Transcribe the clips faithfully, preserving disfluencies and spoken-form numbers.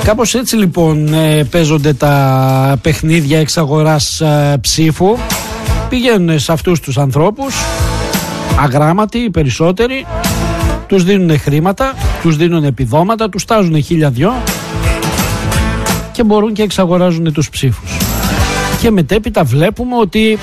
Κάπως έτσι λοιπόν ε, παίζονται τα παιχνίδια εξ αγοράς ε, ψήφου. Πηγαίνουν σε αυτούς τους ανθρώπους, αγράμματοι οι περισσότεροι, τους δίνουν χρήματα, τους δίνουν επιδόματα, τους τάζουν χίλια δυο και μπορούν και εξαγοράζουν τους ψήφους. Και μετέπειτα βλέπουμε ότι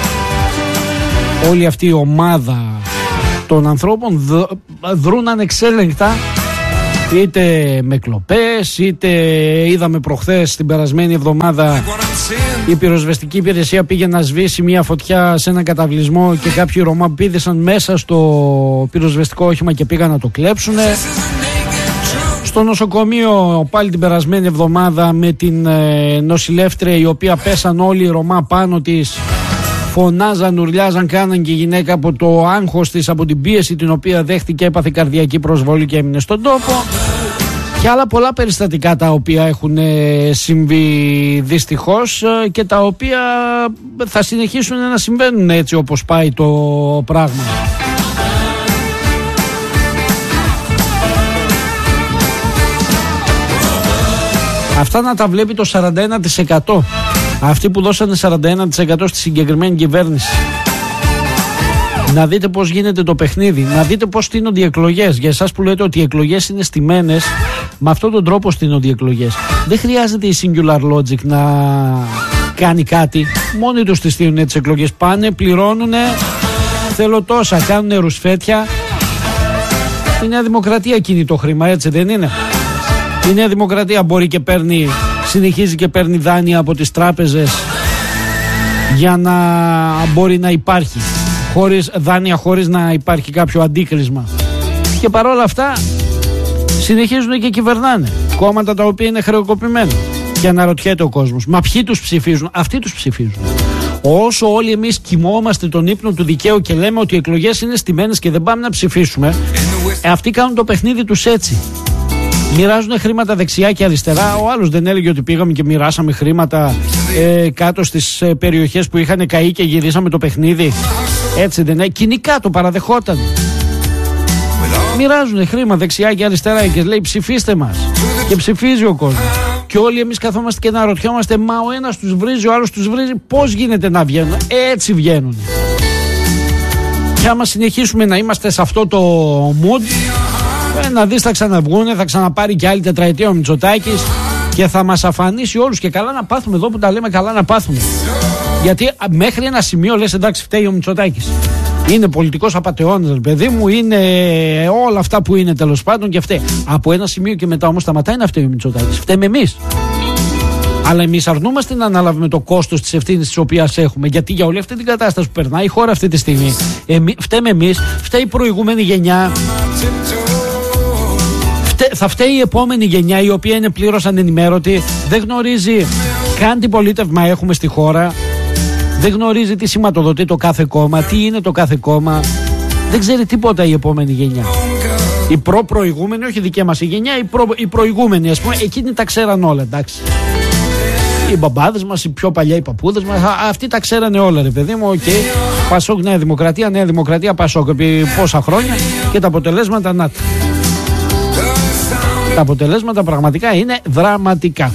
όλη αυτή η ομάδα των ανθρώπων δρούν ανεξέλεγκτα, είτε με κλοπές, είτε είδαμε προχθές την περασμένη εβδομάδα η πυροσβεστική υπηρεσία πήγε να σβήσει μια φωτιά σε έναν καταβλισμό και κάποιοι Ρωμά πήδησαν μέσα στο πυροσβεστικό όχημα και πήγαν να το κλέψουν. Στο νοσοκομείο πάλι την περασμένη εβδομάδα με την ε, νοσηλεύτρια η οποία πέσαν όλοι οι Ρωμά πάνω της, φωνάζαν, ουρλιάζαν, κάναν και η γυναίκα από το άγχος της, από την πίεση την οποία δέχτηκε, έπαθε καρδιακή προσβολή και έμεινε στον τόπο. Και άλλα πολλά περιστατικά τα οποία έχουν συμβεί δυστυχώς και τα οποία θα συνεχίσουν να συμβαίνουν έτσι όπως πάει το πράγμα. Αυτά να τα βλέπει το σαράντα ένα τοις εκατό. Αυτοί που δώσανε σαράντα ένα τοις εκατό στη συγκεκριμένη κυβέρνηση. Να δείτε πώς γίνεται το παιχνίδι, να δείτε πώς στείνονται οι εκλογές. Για εσάς που λέτε ότι οι εκλογές είναι στημένες, με αυτόν τον τρόπο στείνονται οι εκλογές. Δεν χρειάζεται η Singular Logic να κάνει κάτι. Μόνοι τους τις στείνουν τις εκλογές. Πάνε, πληρώνουνε, θέλω τόσα, κάνουνε ρουσφέτια. Η Νέα Δημοκρατία κινεί το χρήμα, έτσι δεν είναι? Η Νέα Δημοκρατία μπορεί και παίρνει, συνεχίζει και παίρνει δάνεια από τις τράπεζες για να μπορεί να υπάρχει. Χωρίς δάνεια, χωρίς να υπάρχει κάποιο αντίκρισμα. Και παρόλα αυτά συνεχίζουν και κυβερνάνε κόμματα τα οποία είναι χρεοκοπημένα. Και αναρωτιέται ο κόσμος, μα ποιοι τους ψηφίζουν? Αυτοί τους ψηφίζουν. Όσο όλοι εμείς κοιμόμαστε τον ύπνο του δικαίου και λέμε ότι οι εκλογές είναι στημένες και δεν πάμε να ψηφίσουμε, ε, αυτοί κάνουν το παιχνίδι τους έτσι. Μοιράζουν χρήματα δεξιά και αριστερά. Ο άλλος δεν έλεγε ότι πήγαμε και μοιράσαμε χρήματα ε, κάτω στις ε, περιοχές που είχαν καεί και γυρίσαμε το παιχνίδι? Έτσι δεν είναι? Κοινικά το παραδεχόταν. Μοιράζουν χρήμα δεξιά και αριστερά και λέει ψηφίστε μας. Και ψηφίζει ο κόσμος. Και όλοι εμείς καθόμαστε και να ρωτιόμαστε, μα ο ένας τους βρίζει, ο άλλος τους βρίζει. Πώς γίνεται να βγαίνουν? Έτσι βγαίνουν. Και άμα συνεχίσουμε να είμαστε σε αυτό το mood, ε, να δεις θα ξαναβγούνε, θα ξαναπάρει και άλλη τετραετία ο Μητσοτάκης και θα μας αφανίσει όλους. Και καλά να πάθουμε εδώ που τα λέμε, καλά να πάθουμε. Γιατί μέχρι ένα σημείο λες εντάξει, φταίει ο Μητσοτάκης. Είναι πολιτικός απατεώνας, παιδί μου, είναι όλα αυτά που είναι τέλος πάντων και φταίει. Από ένα σημείο και μετά όμως σταματάει να φταίει ο Μητσοτάκης. Φταίμε εμείς. Αλλά εμείς αρνούμαστε να αναλάβουμε το κόστος της ευθύνης της οποίας έχουμε. Γιατί για όλη αυτή την κατάσταση που περνάει η χώρα αυτή τη στιγμή, εμείς, φταίμε εμείς, φταίει η προηγούμενη γενιά. Θα φταίει η επόμενη γενιά η οποία είναι πλήρως ανενημέρωτη, δεν γνωρίζει καν τι πολίτευμα έχουμε στη χώρα, δεν γνωρίζει τι σηματοδοτεί το κάθε κόμμα, τι είναι το κάθε κόμμα, δεν ξέρει τίποτα η επόμενη γενιά. Η προ-προηγούμενη, όχι δική μας η γενιά, η, προ, η προηγούμενη ας πούμε, εκείνοι τα ξέραν όλα, εντάξει. Οι μπαμπάδες μας, οι πιο παλιά οι παππούδες μας, αυτοί τα ξέρανε όλα ρε παιδί μου, οκ. Okay. Πασόκ, Νέα Δημοκρατία, Νέα Δημοκρατία, Πασόκ, επί πόσα χρόνια και τα αποτελέσματα να. Τα αποτελέσματα πραγματικά είναι δραματικά.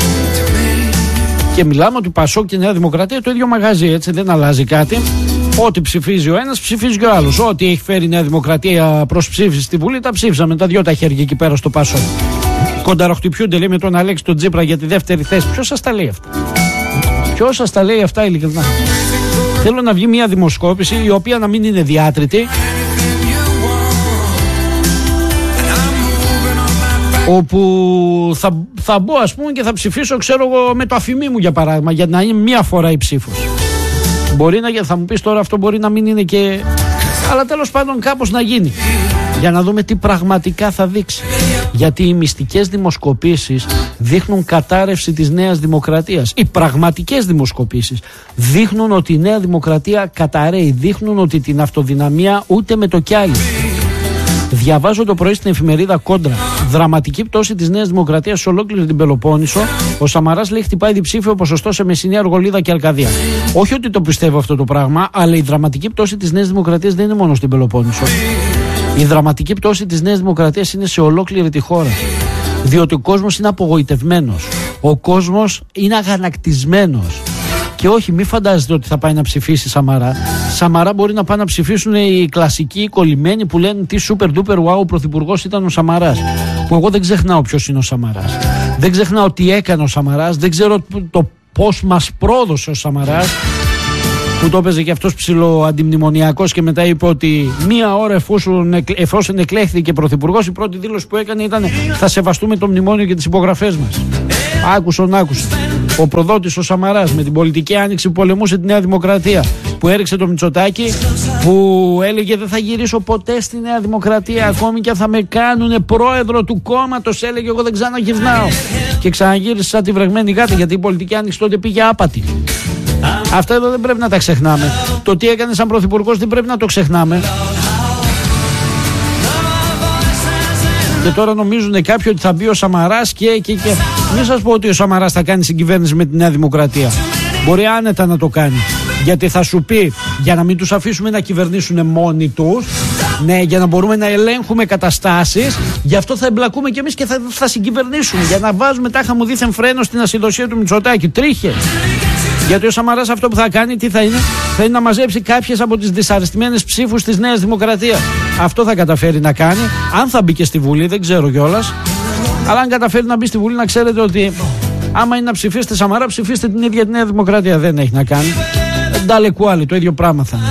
Και μιλάμε ότι Πασόκ και Νέα Δημοκρατία το ίδιο μαγαζί, έτσι δεν αλλάζει κάτι. Ό,τι ψηφίζει ο ένας ψηφίζει και ο άλλος. Ό,τι έχει φέρει η Νέα Δημοκρατία προς ψήφιση στη Βουλή τα ψήφισαμε τα δυο τα χέρια εκεί πέρα στο Πασόκ. Κονταροχτυπιούνται λέει με τον Αλέξη τον Τσίπρα για τη δεύτερη θέση. Ποιος σας τα λέει αυτά? Ποιος σας τα λέει αυτά ειλικρινά? Θέλω να βγει μια δημοσκόπηση η οποία να μην είναι διάτρητη, όπου θα, θα μπω ας πούμε και θα ψηφίσω ξέρω εγώ με το αφημί μου για παράδειγμα, για να είναι μία φορά η ψήφος. Μπορεί να, θα μου πεις τώρα αυτό μπορεί να μην είναι και, αλλά τέλος πάντων κάπως να γίνει, για να δούμε τι πραγματικά θα δείξει. Γιατί οι μυστικές δημοσκοπήσεις δείχνουν κατάρρευση της Νέας Δημοκρατίας. Οι πραγματικές δημοσκοπήσεις δείχνουν ότι η Νέα Δημοκρατία καταραίει, δείχνουν ότι την αυτοδυναμία ούτε με το κι άλλο. Διαβάζω το πρωί στην εφημερίδα Κόντρα. Δραματική πτώση της Νέας Δημοκρατίας σε ολόκληρη την Πελοπόννησο. Ο Σαμαράς λέει χτυπάει διψήφιο ποσοστό σε Μεσσηνία, Αργολίδα και Αρκαδία. Όχι ότι το πιστεύω αυτό το πράγμα, αλλά η δραματική πτώση της Νέας Δημοκρατίας δεν είναι μόνο στην Πελοπόννησο. Η δραματική πτώση της Νέας Δημοκρατίας είναι σε ολόκληρη τη χώρα. Διότι ο κόσμος είναι απογοητευμένος. Ο κόσμος είναι αγανακτισμένος. Και όχι, μη φαντάζεστε ότι θα πάει να ψηφίσει Σαμαρά. Σαμαρά μπορεί να πάνε να ψηφίσουν οι κλασικοί, οι κολλημένοι που λένε τι super duper wow ο πρωθυπουργός ήταν ο Σαμαράς. Που εγώ δεν ξεχνάω ποιος είναι ο Σαμαράς. Δεν ξεχνάω τι έκανε ο Σαμαράς. Δεν ξέρω το πώς μας πρόδωσε ο Σαμαράς. Που το έπαιζε και αυτός ψηλο αντιμνημονιακός και μετά είπε ότι μία ώρα εφόσον, εφόσον εκλέχθηκε πρωθυπουργός, η πρώτη δήλωση που έκανε ήταν θα σεβαστούμε το μνημόνιο και τις υπογραφές μας. Άκουσον, άκουσον. Ο προδότης ο Σαμαράς με την πολιτική άνοιξη που πολεμούσε τη Νέα Δημοκρατία, που έριξε το Μητσοτάκη, που έλεγε δεν θα γυρίσω ποτέ στη Νέα Δημοκρατία, ακόμη και αν θα με κάνουνε πρόεδρο του κόμματος, έλεγε εγώ δεν ξαναγυρνάω. Και ξαναγύρισε σαν τη βρεγμένη γάτα, γιατί η πολιτική άνοιξη τότε πήγε άπατη. Αυτά εδώ δεν πρέπει να τα ξεχνάμε. Το τι έκανε σαν πρωθυπουργός δεν πρέπει να το ξεχνάμε. Και τώρα νομίζουν κάποιοι ότι θα μπει ο Σαμαράς και, και, και. Μην σας πω ότι ο Σαμαράς θα κάνει συγκυβέρνηση με τη Νέα Δημοκρατία. Μπορεί άνετα να το κάνει. Γιατί θα σου πει για να μην τους αφήσουμε να κυβερνήσουν μόνοι τους, ναι, για να μπορούμε να ελέγχουμε καταστάσεις, γι' αυτό θα εμπλακούμε κι εμείς και θα, θα συγκυβερνήσουμε. Για να βάζουμε τάχα μου δίθεν φρένο στην ασυδοσία του Μητσοτάκη. Τρίχε. Γιατί ο Σαμαράς αυτό που θα κάνει, τι θα είναι, θα είναι να μαζέψει κάποιες από τις δυσαρεστημένες ψήφους της Νέας Δημοκρατίας. Αυτό θα καταφέρει να κάνει. Αν θα μπει και στη Βουλή, δεν ξέρω κιόλας. Αλλά αν καταφέρει να μπει στη Βουλή, να ξέρετε ότι άμα είναι να ψηφίσετε Σαμαρά, ψηφίστε την ίδια τη Νέα Δημοκρατία. Δεν έχει να κάνει. Ντάλε κουάλι, το ίδιο πράγμα θα είναι.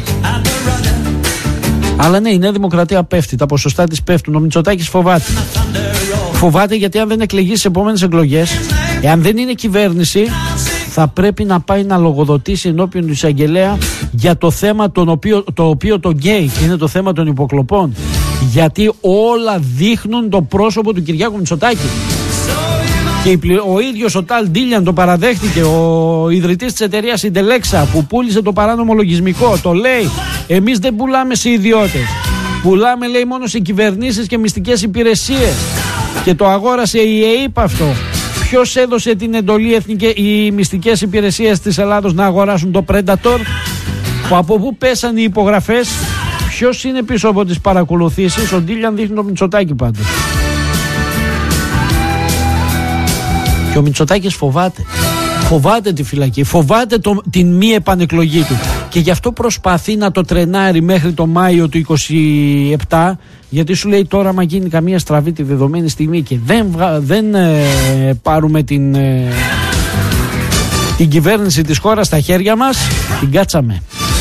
Αλλά ναι, η Νέα Δημοκρατία πέφτει. Τα ποσοστά της πέφτουν. Ο Μητσοτάκης φοβάται. Φοβάται γιατί αν δεν εκλεγεί στις επόμενες εκλογές, εάν δεν είναι κυβέρνηση, θα πρέπει να πάει να λογοδοτήσει ενώπιον του εισαγγελέα για το θέμα τον οποίο, το οποίο το γκέι, είναι το θέμα των υποκλοπών. Γιατί όλα δείχνουν το πρόσωπο του Κυριάκου Μητσοτάκη. Και ο ίδιος ο Ταλ Ντίλιαν το παραδέχτηκε, ο ιδρυτής της εταιρείας Ιντελέξα που πούλησε το παράνομο λογισμικό. Το λέει, εμείς δεν πουλάμε σε ιδιώτες. Πουλάμε, λέει, μόνο σε κυβερνήσεις και μυστικές υπηρεσίες. Και το αγόρασε η ΕΕΠ αυτό. Ποιος έδωσε την εντολή εθνικές, οι μυστικές υπηρεσίες της Ελλάδος να αγοράσουν το Predator? Που από πού πέσαν οι υπογραφές? Ποιος είναι πίσω από τις παρακολουθήσεις? Ο Ντίλιαν δείχνει το Μητσοτάκη πάντως. Και ο Μητσοτάκης φοβάται. Φοβάται τη φυλακή, φοβάται το, την μη επανεκλογή του. Και γι' αυτό προσπαθεί να το τρενάρει μέχρι το Μάιο του είκοσι επτά, γιατί σου λέει τώρα άμα γίνει καμία στραβή τη δεδομένη στιγμή και δεν, δεν ε, πάρουμε την, ε, την κυβέρνηση της χώρας στα χέρια μας, την κάτσαμε.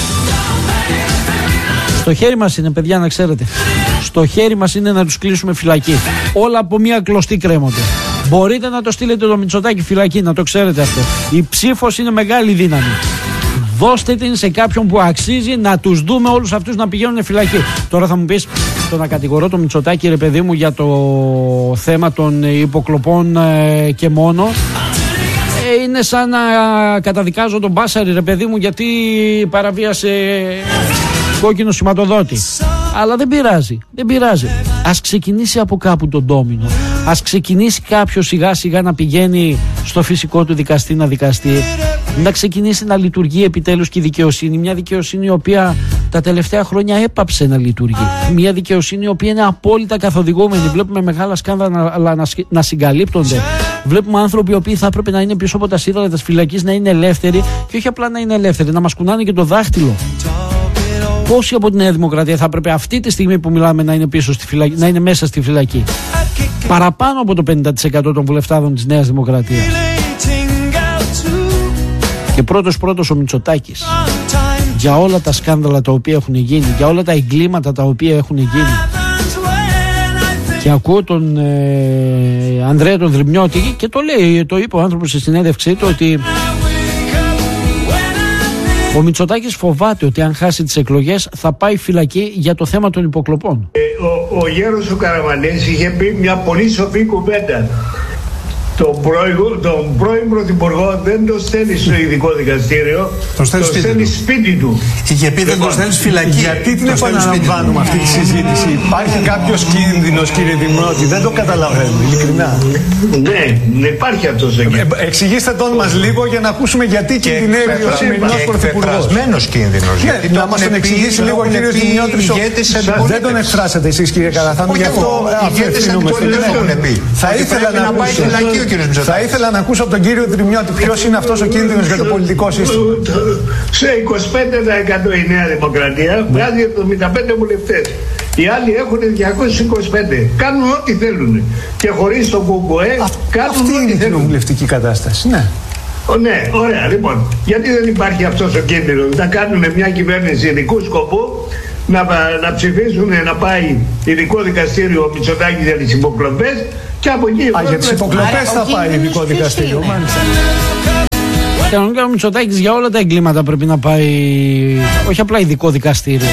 Στο χέρι μας είναι, παιδιά, να ξέρετε. Στο χέρι μας είναι να τους κλείσουμε φυλακή. Όλα από μία κλωστή κρέμονται. Μπορείτε να το στείλετε το Μητσοτάκη φυλακή, να το ξέρετε αυτό. Η ψήφος είναι μεγάλη δύναμη. Δώστε την σε κάποιον που αξίζει, να τους δούμε όλους αυτούς να πηγαίνουν φυλακή. Τώρα θα μου πεις, το να κατηγορώ το Μητσοτάκη, ρε παιδί μου, για το θέμα των υποκλοπών ε, και μόνο, ε, είναι σαν να καταδικάζω τον Μπάσαρη, ρε παιδί μου, γιατί παραβίασε κόκκινο σηματοδότη. Αλλά δεν πειράζει, δεν πειράζει. Ας ξεκινήσει από κάπου το ντόμινο. Ας ξεκινήσει κάποιος σιγά σιγά να πηγαίνει στο φυσικό του δικαστή να δικαστεί. Να ξεκινήσει να λειτουργεί επιτέλους και η δικαιοσύνη. Μια δικαιοσύνη η οποία τα τελευταία χρόνια έπαψε να λειτουργεί. Μια δικαιοσύνη η οποία είναι απόλυτα καθοδηγούμενη. Βλέπουμε μεγάλα σκάνδαλα να, να, να συγκαλύπτονται. Βλέπουμε άνθρωποι οι οποίοι θα έπρεπε να είναι πίσω από τα σίδερα της φυλακής να είναι ελεύθεροι και όχι απλά να είναι ελεύθεροι, να μας κουνάνε και το δάχτυλο. Πόσοι από τη Νέα Δημοκρατία θα έπρεπε αυτή τη στιγμή που μιλάμε να είναι, πίσω στη φυλακή, να είναι μέσα στη φυλακή? Παραπάνω από το πενήντα τοις εκατό των βουλευτάδων της Νέας Δημοκρατίας. Και πρώτος πρώτος ο Μητσοτάκης. Για όλα τα σκάνδαλα τα οποία έχουν γίνει, για όλα τα εγκλήματα τα οποία έχουν γίνει. Και ακούω τον ε, Ανδρέα τον Δρυμιώτη και το λέει, το είπε ο άνθρωπος στη συνέντευξή του, ότι ο Μητσοτάκης φοβάται ότι αν χάσει τις εκλογές θα πάει φυλακή για το θέμα των υποκλοπών. Ο, ο γέρος ο Καραμανλής είχε πει μια πολύ σοφή κουβέντα. τον πρώην, τον πρώην πρωθυπουργό δεν το στέλνει στο ειδικό δικαστήριο, το στέλνει σπίτι, σπίτι, σπίτι του. Είχε πει δεν το στέλνει φυλακή. Γιατί την επαναλαμβάνουμε αυτή τη συζήτηση? Υπάρχει κάποιος κίνδυνος, κύριε Δημότη? Δεν το καταλαβαίνω, ειλικρινά. Ναι, υπάρχει αυτός ο κίνδυνος. Ε, εξηγήστε τον μας λίγο για να ακούσουμε γιατί κινδυνεύει ο σημερινός πρωθυπουργός. Εκφρασμένος κίνδυνος. Ναι, να μας τον εξηγήσει λίγο ο κύριος Δημιώτρης. Δεν τον εκφράσατε εσείς, κύριε Καραθάνου, γι' αυτό αφήνουμε. Θα ήθελα να ακούσω. Θα ήθελα να ακούσω από τον κύριο Δημιώτη ποιος είναι αυτός ο κίνδυνος για το πολιτικό σύστημα. Σε είκοσι πέντε τοις εκατό η Νέα Δημοκρατία βγάζει εβδομήντα πέντε βουλευτές. Οι άλλοι έχουν διακόσιους είκοσι πέντε. Κάνουν ό,τι θέλουν. Και χωρίς τον ΚΚΕ κάνουν αυτή ό,τι είναι θέλουν. η βουλευτική κατάσταση. Ναι. Ο, ναι, ωραία. Λοιπόν, γιατί δεν υπάρχει αυτός ο κίνδυνος? Να κάνουν μια κυβέρνηση ειδικού σκοπού, να, να ψηφίσουν να πάει ειδικό δικαστήριο ο Μητσοτάκης για τις υποκλοπές. Και από εκεί, Α, για τις υποκλοπές θα πάει ειδικό δικαστήριο, μάλιστα. Κανονικά ο Μητσοτάκης για όλα τα εγκλήματα πρέπει να πάει, όχι απλά ειδικό δικαστήριο.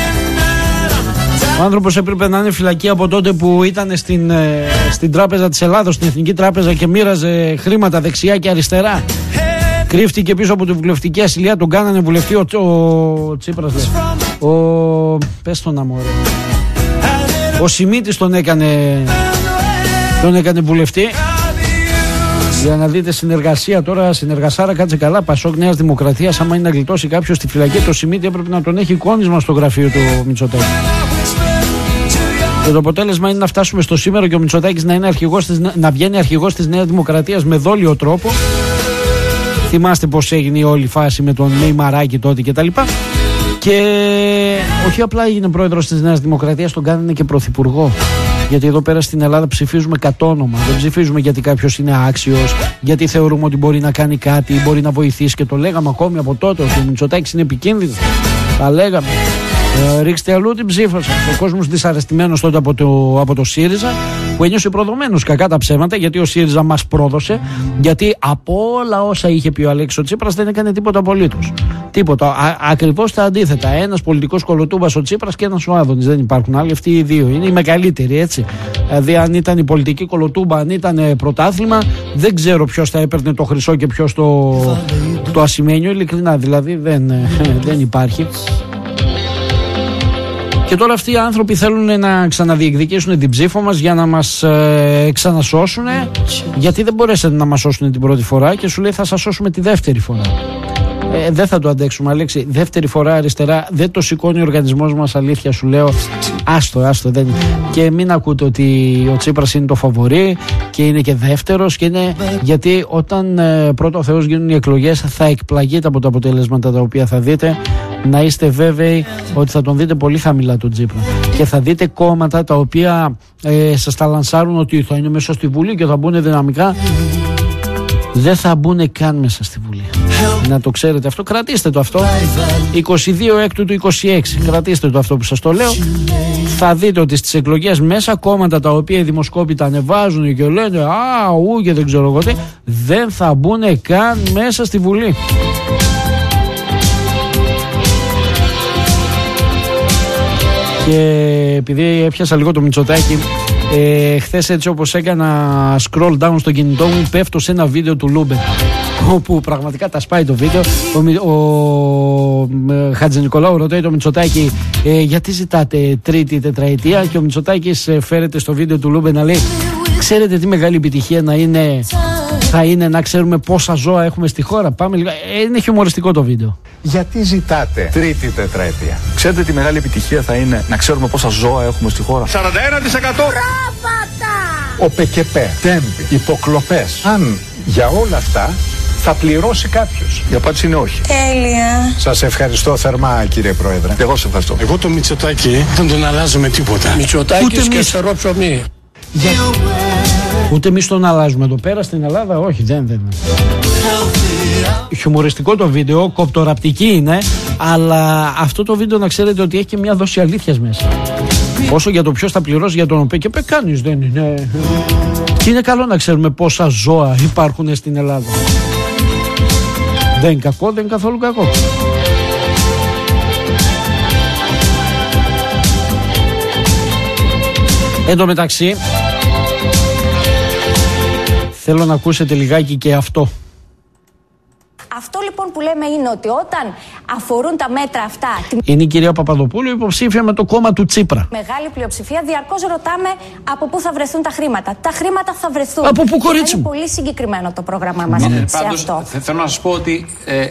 Ο άνθρωπος έπρεπε να είναι φυλακή από τότε που ήταν στην, στην Τράπεζα της Ελλάδος, στην Εθνική Τράπεζα, και μοίραζε χρήματα δεξιά και αριστερά. Κρύφτηκε πίσω από τη βουλευτική ασυλία, τον κάνανε βουλευτή ο, ο Τσίπρας. Ο, πες τον αμόρε. Ο Σιμίτης τον έκανε, τον έκανε βουλευτή. Για να δείτε συνεργασία τώρα, συνεργασάρα, κάτσε καλά. Πασόκ Νέας Δημοκρατίας, άμα είναι να γλιτώσει κάποιος στη φυλακή, το Σιμίτη έπρεπε να τον έχει εικόνισμα στο γραφείο του Μητσοτάκη. Και το αποτέλεσμα είναι να φτάσουμε στο σήμερα και ο Μητσοτάκης να, είναι αρχηγός της, να βγαίνει αρχηγός της Νέας Δημοκρατίας με δόλιο τρόπο. Θυμάστε πως έγινε η όλη φάση με τον Μεϊμαράκη τότε κτλ. Και όχι απλά έγινε πρόεδρος της Νέας Δημοκρατίας, τον κάνανε και πρωθυπουργό. Γιατί εδώ πέρα στην Ελλάδα ψηφίζουμε κατ' όνομα. Δεν ψηφίζουμε γιατί κάποιος είναι άξιος, γιατί θεωρούμε ότι μπορεί να κάνει κάτι, μπορεί να βοηθήσει. Και το λέγαμε ακόμη από τότε ότι ο Μητσοτάκης είναι επικίνδυνος. Τα λέγαμε. Ε, ρίξτε αλλού την ψήφα σας. Ο κόσμος δυσαρεστημένος τότε από το, από το ΣΥΡΙΖΑ, που ένιωσε προδομένος, κακά τα ψέματα, γιατί ο ΣΥΡΙΖΑ μας πρόδωσε. Γιατί από όλα όσα είχε πει ο Αλέξης ο Τσίπρας δεν έκανε τίποτα απολύτως. Τίποτα. Α, ακριβώς τα αντίθετα. Ένας πολιτικός κολοτούμπας ο Τσίπρας και ένας ο Άδωνης. Δεν υπάρχουν άλλοι. Αυτοί οι δύο είναι οι μεγαλύτεροι, έτσι. Δηλαδή, αν ήταν η πολιτική κολοτούμπα, αν ήταν πρωτάθλημα, δεν ξέρω ποιος θα έπαιρνε το χρυσό και ποιος το, το ασημένιο. Ειλικρινά δηλαδή δεν, δεν υπάρχει. Και τώρα αυτοί οι άνθρωποι θέλουν να ξαναδιεκδικήσουν την ψήφο μας για να μας ε, ξανασώσουν, γιατί δεν μπορέσατε να μας σώσουν την πρώτη φορά και σου λέει θα σας σώσουμε τη δεύτερη φορά. Ε, δεν θα το αντέξουμε, Αλέξη. Δεύτερη φορά αριστερά δεν το σηκώνει ο οργανισμός μας, αλήθεια σου λέω. Άστο, άστο. Δεν... Και μην ακούτε ότι ο Τσίπρας είναι το φαβορί και είναι και δεύτερος. Και είναι... Γιατί όταν ε, πρώτα ο Θεός γίνουν οι εκλογές, θα εκπλαγείτε από τα αποτελέσματα τα οποία θα δείτε. Να είστε βέβαιοι ότι θα τον δείτε πολύ χαμηλά τον Τσίπρα. Και θα δείτε κόμματα τα οποία ε, σας τα λανσάρουν ότι θα είναι μέσα στη Βουλή και θα μπουν δυναμικά. Δεν θα μπουν καν μέσα στη Βουλή. Να το ξέρετε αυτό, κρατήστε το αυτό. είκοσι δύο έκτου του είκοσι έξι, κρατήστε το αυτό που σας το λέω. Θα δείτε ότι στις εκλογές μέσα κόμματα τα οποία οι δημοσκόποι τα ανεβάζουν και λένε α, ου και δεν ξέρω εγώ τι, δεν θα μπουν καν μέσα στη Βουλή. Και επειδή έπιασα λίγο το Μητσοτάκη, ε, χθες έτσι όπως έκανα scroll down στο κινητό μου, πέφτω σε ένα βίντεο του Λούμπεν, όπου πραγματικά τα σπάει το βίντεο. Ο, ο, ο Χατζηνικολάου ρωτάει το Μητσοτάκη ε, γιατί ζητάτε τρίτη τετραετία, και ο Μητσοτάκης ε, φέρεται στο βίντεο του Λούμπεν να λέει ξέρετε τι μεγάλη επιτυχία να είναι, θα είναι να ξέρουμε πόσα ζώα έχουμε στη χώρα. Πάμε λίγο. Ε, είναι χιουμοριστικό το βίντεο. Γιατί ζητάτε τρίτη τετραετία? Ξέρετε τι μεγάλη επιτυχία θα είναι να ξέρουμε πόσα ζώα έχουμε στη χώρα? σαράντα ένα τοις εκατό. Ο ΠΚΠ, τέμπη, υποκλοπές. Αν για όλα αυτά θα πληρώσει κάποιος? Η απάντηση είναι όχι. Τέλεια. Σας ευχαριστώ θερμά, κύριε Πρόεδρε. Εγώ σε ευχαριστώ. Εγώ το Μητσοτάκη δεν τον αλλάζω με τίποτα. Μητσοτάκης και στερό ψωμί. Για... Ούτε εμείς τον αλλάζουμε εδώ πέρα στην Ελλάδα, όχι, δεν, δεν. Χιουμοριστικό το βίντεο, κοπτοραπτική είναι, αλλά αυτό το βίντεο να ξέρετε ότι έχει και μια δόση αλήθειας μέσα. Όσο για το ποιος θα πληρώσει για τον ΠΚΠ, κανείς δεν είναι. Και είναι καλό να ξέρουμε πόσα ζώα υπάρχουν στην Ελλάδα. Δεν είναι κακό, δεν είναι καθόλου κακό. Εν τω μεταξύ, Θέλω να ακούσετε λιγάκι και αυτό. Αυτό λοιπόν που λέμε είναι ότι όταν αφορούν τα μέτρα αυτά. Είναι η κυρία Παπαδοπούλου, υποψήφια με το κόμμα του Τσίπρα. Μεγάλη πλειοψηφία, διαρκώς ρωτάμε από πού θα βρεθούν τα χρήματα. Τα χρήματα θα βρεθούν. Από πού, κορίτσι μου? Είναι πολύ συγκεκριμένο το πρόγραμμά μας. Ναι, σε πάντως, αυτό. Θέλω να σας πω ότι ε,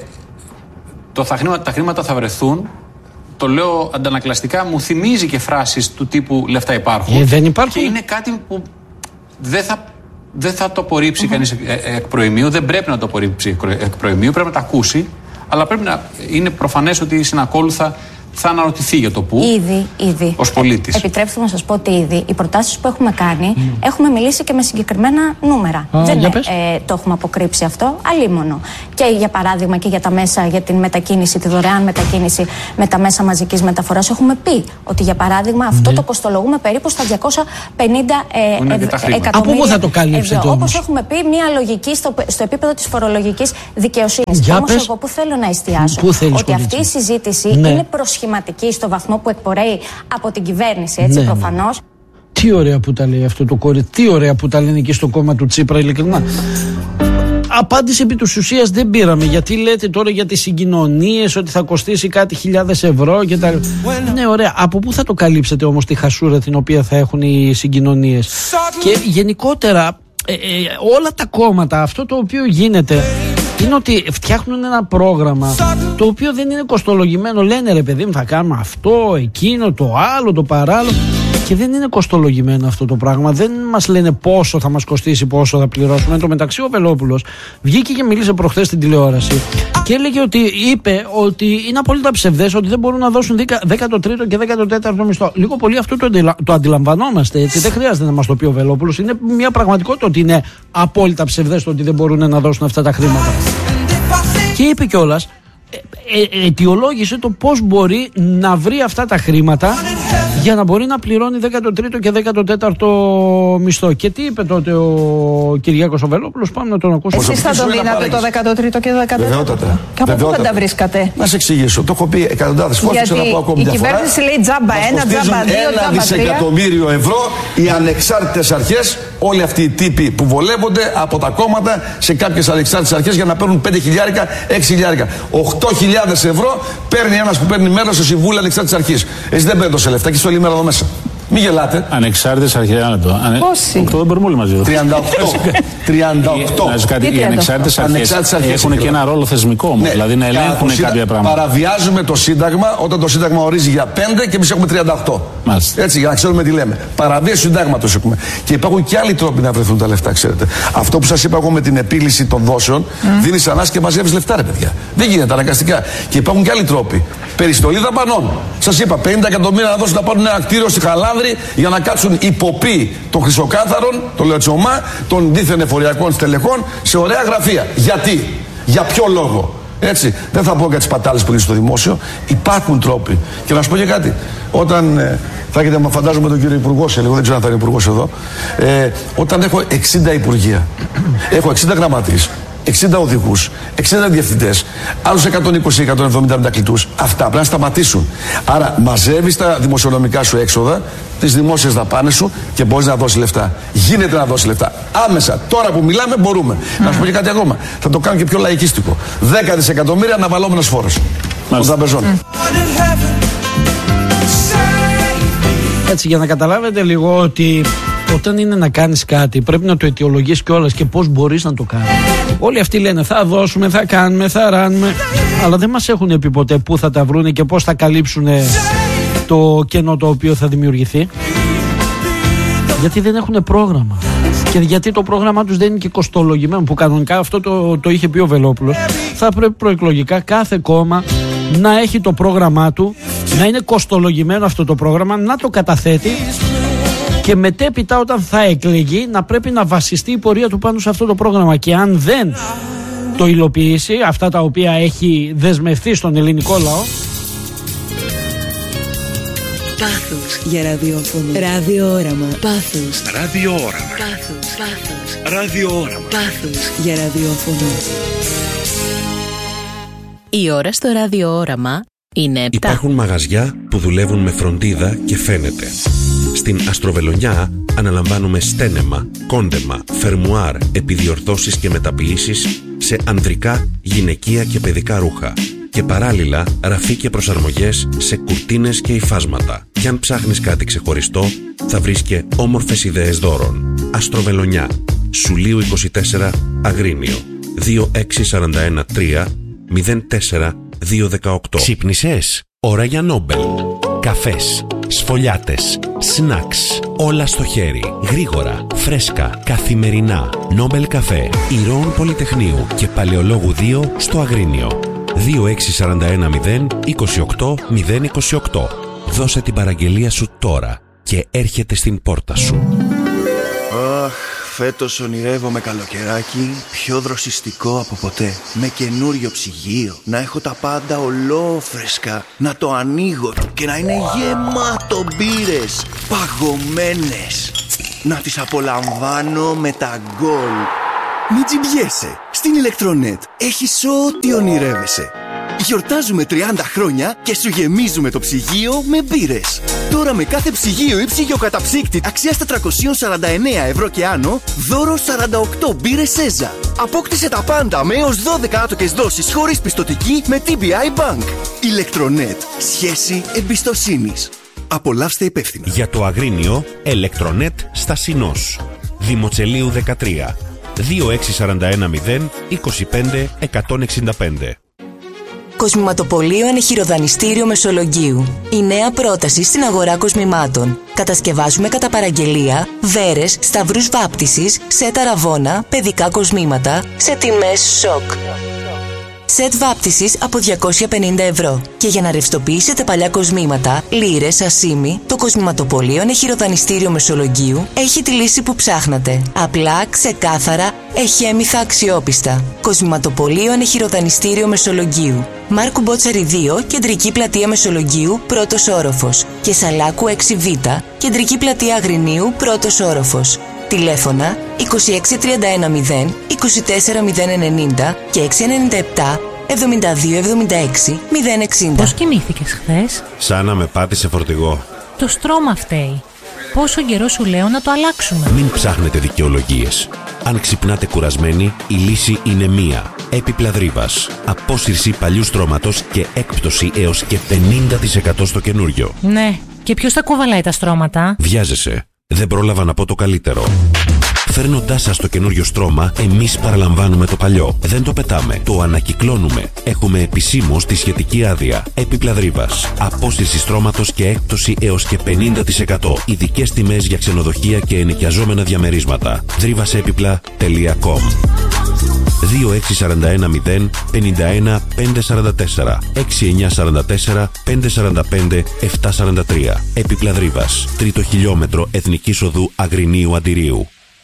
το θα χρήματα, τα χρήματα θα βρεθούν. Το λέω αντανακλαστικά, μου θυμίζει και φράσεις του τύπου λεφτά υπάρχουν. Ε, δεν υπάρχουν. Και είναι κάτι που δεν θα. Δεν θα το απορρίψει mm-hmm. κανείς εκ προημίου, δεν πρέπει να το απορρίψει εκ προημίου, πρέπει να το ακούσει, αλλά πρέπει να είναι προφανές ότι συνακόλουθα θα αναρωτηθεί για το πού. Ήδη, ήδη. Ως πολίτης. Επιτρέψτε να σας πω ότι ήδη οι προτάσεις που έχουμε κάνει mm. έχουμε μιλήσει και με συγκεκριμένα νούμερα. Α, δεν ε, το έχουμε αποκρύψει αυτό, αλίμονο. Και για παράδειγμα και για τα μέσα για την μετακίνηση, τη δωρεάν μετακίνηση με τα μέσα μαζικής μεταφοράς. Έχουμε πει ότι για παράδειγμα αυτό mm. το κοστολογούμε περίπου στα διακόσια πενήντα ε, ε, εκατομμύρια. Από πού θα το καλύψετε όμως? Όπως έχουμε πει, μια λογική στο, στο επίπεδο της φορολογικής δικαιοσύνης. Όμως εγώ που θέλω να εστιάσω ότι αυτή η συζήτηση ναι. είναι προσχηματική στο βαθμό που εκπορέει από την κυβέρνηση, έτσι ναι, προφανώς. Ναι. Τι ωραία που τα λέει αυτό το κόρη, τι ωραία που τα λένε εκεί στο κόμμα του Τσίπρα, ειλικρινά. Απάντηση επί της ουσίας δεν πήραμε, γιατί λέτε τώρα για τις συγκοινωνίες ότι θα κοστίσει κάτι χιλιάδες ευρώ και τα... Ναι, ωραία. Από πού θα το καλύψετε όμως τη χασούρα την οποία θα έχουν οι συγκοινωνίες? Και γενικότερα ε, ε, όλα τα κόμματα, αυτό το οποίο γίνεται είναι ότι φτιάχνουν ένα πρόγραμμα το οποίο δεν είναι κοστολογημένο. Λένε ρε παιδί μου, θα κάνουμε αυτό, εκείνο, το άλλο, το παράλληλο. Και δεν είναι κοστολογημένο αυτό το πράγμα. Δεν μας λένε πόσο θα μας κοστίσει, πόσο θα πληρώσουμε. Εν τω μεταξύ, ο Βελόπουλος βγήκε και μίλησε προχθές στην τηλεόραση και έλεγε ότι είπε ότι είναι απόλυτα ψευδές ότι δεν μπορούν να δώσουν δέκατο τρίτο και δέκατο τέταρτο μισθό. Λίγο πολύ αυτό το, αντιλα... το αντιλαμβανόμαστε. Έτσι. Δεν χρειάζεται να μας το πει ο Βελόπουλος. Είναι μια πραγματικότητα ότι είναι απόλυτα ψευδές το ότι δεν μπορούν να δώσουν αυτά τα χρήματα. Και είπε κιόλας, ε, ε, αιτιολόγησε το πώς μπορεί να βρει αυτά τα χρήματα για να μπορεί να πληρώνει δέκατο τρίτο και δέκατο τέταρτο μισθό. Και τι είπε τότε ο Κυριάκος ο Βελόπουλος? Πάμε να τον ακούσουμε. Εσείς θα τον δίνατε το δέκατο τρίτο και δέκατο τέταρτο? Και από πού θα τα βρίσκατε? Να σε εξηγήσω. Το έχω πει εκατοντάδες φορές. Γιατί να πω ακόμη η μια κυβέρνηση φορά. λέει τζάμπα ένα, τζάμπα δύο, ένα τζάμπα τρία. δισεκατομμύριο ευρώ οι ανεξάρτητες αρχές, όλοι αυτοί οι τύποι που βολεύονται από τα κόμματα σε κάποιες ανεξάρτητες αρχές για να παίρνουν πέντε χιλιάρικα, έξι χιλιάρικα. οκτώ χιλιάδες ευρώ παίρνει ένας που παίρνει μέρος στο Συμβούλιο Ανεξάρτητης Αρχής. Εσείς δεν παίρνετε σε λεφτά και στο ημέρα εδώ μέσα. Μην γελάτε. Ανεξάρτητες αρχές, ένα λεπτό. Πόσοι? Αυτό δεν μπορούμε όλοι μαζί. τριάντα οκτώ. τριάντα οκτώ. Να σου κάτι, οι ανεξάρτητες αρχές έχουν και ένα ρόλο θεσμικό όμως. Ναι, δηλαδή να ελέγχουν κάποια πράγματα. Παραβιάζουμε το Σύνταγμα όταν το Σύνταγμα ορίζει για πέντε και εμείς έχουμε τριάντα οκτώ. Μάλιστα. Έτσι, για να ξέρουμε τι λέμε. Παραβίαση του Συντάγματος έχουμε. Και υπάρχουν και άλλοι τρόποι να βρεθούν τα λεφτά, ξέρετε. Αυτό που σας είπα εγώ με την επίλυση των δόσεων, mm. δίνεις ανάσκη και μαζεύεις λεφτά, ρε παιδιά. Δεν γίνεται αναγκαστικά. Και υπάρχουν και άλλοι τρόποι. Περιστολή δαπανών. Σας είπα, πενήντα εκατομμύρια να δώσουν να πάρουν ένα κτίριο στη Χαλάνδρη για να κάτσουν υποποί των χρυσοκάθαρων, το λέω έτσι ομά, των δίθεν εφοριακών στελεχών σε ωραία γραφεία. Γιατί, για ποιο λόγο? Έτσι, δεν θα πω για τις πατάλες που είναι στο δημόσιο. Υπάρχουν τρόποι. Και να σου πω και κάτι. Όταν ε, θα έχετε, φαντάζομαι τον κύριο Υπουργό σε λίγο, δεν ξέρω αν θα είναι Υπουργός εδώ. Ε, όταν έχω εξήντα υπουργεία, έχω εξήντα γραμματείς, εξήντα οδηγούς, εξήντα διευθυντές, άλλους εκατόν είκοσι με εκατόν εβδομήντα μετακλητούς. Αυτά πρέπει να σταματήσουν. Άρα μαζεύεις τα δημοσιονομικά σου έξοδα, τις δημόσιες δαπάνες σου και μπορείς να δώσεις λεφτά. Γίνεται να δώσεις λεφτά. Άμεσα. Τώρα που μιλάμε μπορούμε. Mm. Να σου πω και κάτι ακόμα. Θα το κάνω και πιο λαϊκίστικο. δέκα δισεκατομμύρια αναβαλόμενος φόρος. Των τραπεζών. Έτσι, για να καταλάβετε λίγο ότι όταν είναι να κάνεις κάτι πρέπει να το αιτιολογείς κιόλας και πώς μπορείς να το κάνεις. Όλοι αυτοί λένε θα δώσουμε, θα κάνουμε, θα ράνουμε, αλλά δεν μας έχουν πει ποτέ πού θα τα βρούνε και πώς θα καλύψουν το κενό το οποίο θα δημιουργηθεί. Γιατί δεν έχουν πρόγραμμα. Και γιατί το πρόγραμμά τους δεν είναι και κοστολογημένο, που κανονικά αυτό το, το είχε πει ο Βελόπουλος. Θα πρέπει προεκλογικά κάθε κόμμα να έχει το πρόγραμμά του, να είναι κοστολογημένο αυτό το πρόγραμμα, να το καταθέτει και μετέπειτα όταν θα εκλεγεί να πρέπει να βασιστεί η πορεία του πάνω σε αυτό το πρόγραμμα. Και αν δεν το υλοποιήσει, αυτά τα οποία έχει δεσμευτεί στον ελληνικό λαό. Πάθος για ραδιόφωνο. Ραδιόραμα. Πάθος. Ραδιόραμα. Πάθος. Πάθος. Ραδιόραμα. Πάθος για ραδιόφωνο. Η ώρα στο ραδιόραμα είναι επτά. Υπάρχουν μαγαζιά που δουλεύουν με φροντίδα και φαίνεται. Στην Αστροβελονιά αναλαμβάνουμε στένεμα, κόντεμα, φερμουάρ, επιδιορθώσεις και μεταποιήσεις σε ανδρικά, γυναικεία και παιδικά ρούχα. Και παράλληλα ραφή και προσαρμογές σε κουρτίνες και υφάσματα. Κι αν ψάχνεις κάτι ξεχωριστό, θα βρεις και όμορφες ιδέες δώρων. Αστροβελονιά, Σουλίου είκοσι τέσσερα, Αγρίνιο, δύο έξι τέσσερα ένα τρία μηδέν τέσσερα δύο ένα οκτώ. Ξύπνησες? Ώρα για Νόμπελ. Καφές, σφολιάτες, σνακς, όλα στο χέρι, γρήγορα, φρέσκα, καθημερινά. Νόμπελ καφέ, Ηρώων Πολυτεχνείου και Παλαιολόγου δύο στο Αγρίνιο. δύο έξι τέσσερα ένα μηδέν είκοσι οκτώ μηδέν είκοσι οκτώ. Δώσε την παραγγελία σου τώρα και έρχεται στην πόρτα σου. Αχ, φέτος ονειρεύομαι καλοκαιράκι πιο δροσιστικό από ποτέ. Με καινούριο ψυγείο, να έχω τα πάντα ολόφρεσκα, να το ανοίγω και να είναι γεμάτο μπύρες, παγωμένες. Να τις απολαμβάνω με τα γκολ. Μην τζιμπιέσαι. Στην Ηλεκτρονέτ έχεις ό,τι ονειρεύεσαι. Γιορτάζουμε τριάντα χρόνια και σου γεμίζουμε το ψυγείο με μπύρες. Τώρα με κάθε ψυγείο ή ψυγειοκαταψύκτη αξίας τετρακόσια σαράντα εννέα ευρώ και άνω, δώρο σαράντα οκτώ μπύρες Σέζα. Απόκτησε τα πάντα με έως δώδεκα άτοκες δόσεις χωρίς πιστωτική με τι μπι άι Bank. Ηλεκτρονέτ. Σχέση εμπιστοσύνης. Απολαύστε υπεύθυνα. Για το Αγρίνιο, Ηλεκτρονέτ στα Συνός. Δημοτσελείου δεκατρία. δύο έξι τέσσερα ένα μηδέν είκοσι πέντε εκατόν εξήντα πέντε. Κοσμηματοπωλείο Ενεχειροδανιστήριο Μεσολογγίου. Η νέα πρόταση στην αγορά κοσμημάτων. Κατασκευάζουμε κατά παραγγελία βέρες, σταυρούς βάπτισης, σετ αραβώνα, παιδικά κοσμήματα σε τιμές σοκ. Σετ βάπτισης από διακόσια πενήντα ευρώ. Και για να ρευστοποιήσετε παλιά κοσμήματα, λίρες, ασίμι, το Κοσμηματοπωλείο Ενεχειροδανιστήριο Μεσολογγίου έχει τη λύση που ψάχνατε. Απλά, ξεκάθαρα, εχέμηθα, αξιόπιστα. Κοσμηματοπωλείο Ενεχειροδανιστήριο Μεσολογγίου. Μάρκου Μπότσαρη δύο, κεντρική πλατεία Μεσολογγίου, πρώτος όροφος. Και Σαλάκου έξι β, κεντρική πλατεία Αγρινίου, πρώτος όροφος. Τηλέφωνα είκοσι έξι τριάντα ένα μηδέν είκοσι τέσσερα μηδέν ενενήντα και έξι ενενήντα επτά εβδομήντα δύο εβδομήντα έξι μηδέν εξήντα. Πώς κοιμήθηκες χθες? Σαν να με πάτησε φορτηγό. Το στρώμα φταίει. Πόσο καιρό σου λέω να το αλλάξουμε? Μην ψάχνετε δικαιολογίες. Αν ξυπνάτε κουρασμένοι, η λύση είναι μία. Έπιπλα Δρύβας. Απόσυρση παλιού στρώματος και έκπτωση έως και πενήντα τοις εκατό στο καινούριο. Ναι, και ποιος θα κουβαλάει τα στρώματα? Βιάζεσαι. Δεν πρόλαβα να πω το καλύτερο. Φέρνοντάς σας το καινούριο στρώμα, εμείς παραλαμβάνουμε το παλιό. Δεν το πετάμε, το ανακυκλώνουμε. Έχουμε επισήμως τη σχετική άδεια. Έπιπλα Δρύβας. Απόσυρση στρώματος και έκπτωση έως και πενήντα τοις εκατό. Ειδικές τιμές για ξενοδοχεία και ενοικιαζόμενα διαμερίσματα. δρύβασέπιπλα τελεία κομ. δύο έξι τέσσερα ένα μηδέν πενήντα ένα πεντακόσια σαράντα τέσσερα έξι εννιά τέσσερα τέσσερα πέντε τέσσερα πέντε επτά τέσσερα τρία. Έπιπλα Δρύβας. Τρίτο χιλιόμετρο Εθνικής Οδού Αγρινίου Αντιρίου.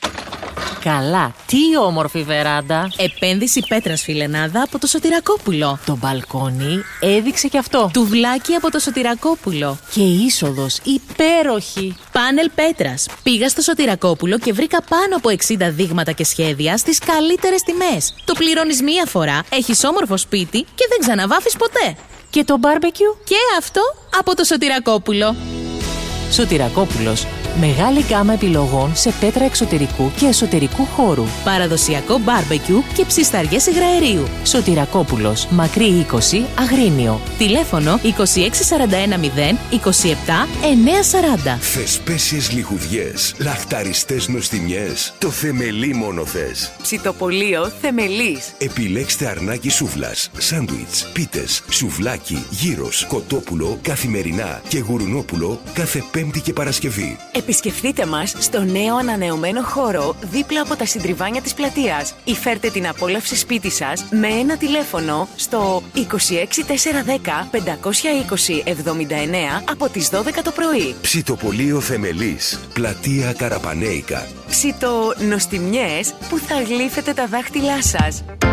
Καλά, τι όμορφη βεράντα. Επένδυση πέτρας φιλενάδα από το Σωτηρακόπουλο. Το μπαλκόνι έδειξε και αυτό. Τουβλάκι από το Σωτηρακόπουλο. Και είσοδος υπέροχη. Πάνελ πέτρας. Πήγα στο Σωτηρακόπουλο και βρήκα πάνω από εξήντα δείγματα και σχέδια στις καλύτερες τιμές. Το πληρώνεις μία φορά, έχεις όμορφο σπίτι και δεν ξαναβάφεις ποτέ. Και το μπάρμπεκιου? Και αυτό από το Σωτηρακόπουλο. Σωτηρακόπουλος. Μεγάλη γκάμα επιλογών σε πέτρα εξωτερικού και εσωτερικού χώρου. Παραδοσιακό μπάρμπεκιου και ψισταριές υγραερίου. Σωτηρακόπουλος. Μακρύ είκοσι, Αγρίνιο. Τηλέφωνο είκοσι έξι σαράντα ένα μηδέν είκοσι επτά εννιακόσια σαράντα. Θεσπέσιες λιχουδιές, λαχταριστές νοστιμιές. Το θεμελί μόνο θες. Ψητοπωλείο Θεμελής. Επιλέξτε αρνάκι σούβλας, σάντουιτς, πίτες, σουβλάκι, γύρος, κοτόπουλο καθημερινά και γουρνόπουλο κάθε Πέμπτη και Παρασκευή. Επισκεφτείτε μας στο νέο ανανεωμένο χώρο δίπλα από τα συντριβάνια της πλατείας ή φέρτε την απόλαυση σπίτι σας με ένα τηλέφωνο στο είκοσι έξι τετρακόσια δέκα πεντακόσια είκοσι εβδομήντα εννέα από τις δώδεκα το πρωί. Ψητοπωλείο Θεμελής, πλατεία Καραπανέικα. Ψητονοστιμιές που θα γλύφετε τα δάχτυλά σας.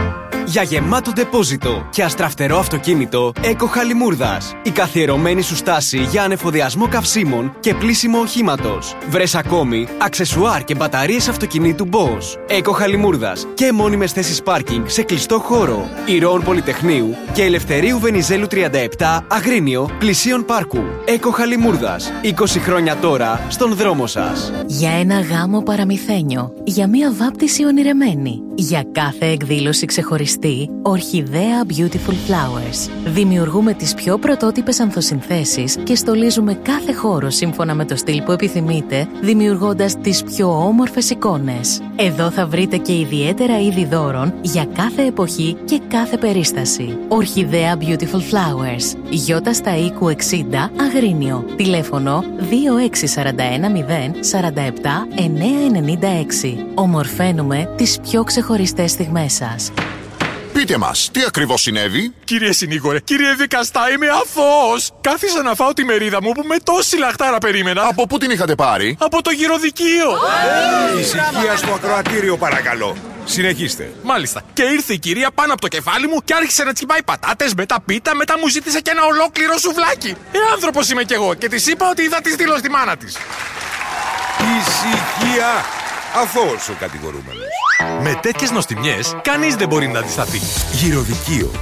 Για γεμάτο ντεπόζιτο και αστραφτερό αυτοκίνητο, Eco Χαλιμούρδας. Η καθιερωμένη σου στάση για ανεφοδιασμό καυσίμων και πλύσιμο οχήματος. Βρες ακόμη αξεσουάρ και μπαταρίες αυτοκινήτου Bosch. Eco Χαλιμούρδας και μόνιμες θέσεις πάρκινγκ σε κλειστό χώρο. Ηρώων Πολυτεχνείου και Ελευθερίου Βενιζέλου τριάντα επτά, Αγρίνιο, πλησίον πάρκου. Eco Χαλιμούρδας. είκοσι χρόνια τώρα στον δρόμο σας. Για ένα γάμο παραμυθένιο. Για μία βάπτιση ονειρεμένη. Για κάθε εκδήλωση ξεχωριστή, Ορχιδέα Beautiful Flowers. Δημιουργούμε τις πιο πρωτότυπες ανθοσυνθέσεις και στολίζουμε κάθε χώρο σύμφωνα με το στυλ που επιθυμείτε, δημιουργώντας τις πιο όμορφες εικόνες. Εδώ θα βρείτε και ιδιαίτερα είδη δώρων για κάθε εποχή και κάθε περίσταση. Ορχιδέα Beautiful Flowers. Γιώτα στα οίκου εξήντα, Αγρίνιο. Τηλέφωνο δύο έξι τέσσερα ένα μηδέν τέσσερα επτά εννιά εννιά έξι. Ομορφαίνουμε τις πιο ξεχωριστές στιγμές σας. Πείτε μας, τι ακριβώς συνέβη? Κύριε συνήγορε, κύριε δικαστά, είμαι αθώος. Κάθισα να φάω τη μερίδα μου που με τόση λαχτάρα περίμενα. Από πού την είχατε πάρει? Από το γυροδικείο. Hey, ησυχία στο ακροατήριο, παρακαλώ. Συνεχίστε. Μάλιστα. Και ήρθε η κυρία πάνω από το κεφάλι μου και άρχισε να τσιμπάει πατάτες, μετά πίτα, μετά μου ζήτησε και ένα ολόκληρο σουβλάκι. Ε, άνθρωπος είμαι κι εγώ και της είπα ότι θα τη στείλω στη μάνα της. Ησυχία. Αθώος ο κατηγορούμενος. Με τέτοιες νοστιμιές, κανείς δεν μπορεί να αντισταθεί. Γυροδικείο.